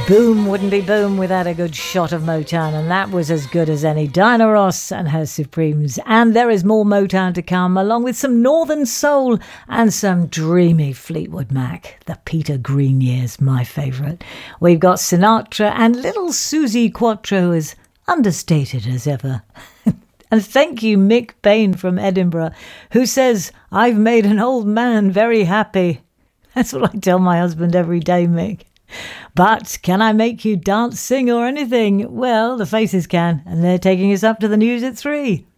Boom wouldn't be boom without a good shot of Motown, and that was as good as any. Diana Ross and her Supremes. And there is more Motown to come, along with some Northern Soul and some dreamy Fleetwood Mac. The Peter Green years, my favourite. We've got Sinatra and little Susie Quattro, as understated as ever. And thank you, Mick Bain from Edinburgh, who says, "I've made an old man very happy." That's what I tell my husband every day, Mick. But can I make you dance, sing or anything? Well, the Faces can, and they're taking us up to the news at 3.